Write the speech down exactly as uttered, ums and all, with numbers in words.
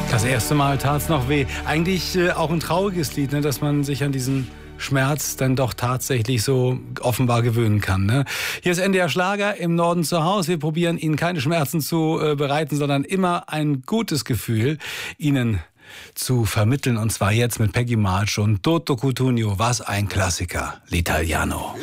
Das erste Mal tat's noch weh. Eigentlich äh, auch ein trauriges Lied, ne, dass man sich an diesen Schmerz dann doch tatsächlich so offenbar gewöhnen kann. Ne? Hier ist N D R Schlager im Norden zu Hause. Wir probieren Ihnen keine Schmerzen zu äh, bereiten, sondern immer ein gutes Gefühl Ihnen zu vermitteln. Und zwar jetzt mit Peggy March und Toto Cutugno. Was ein Klassiker, L'Italiano.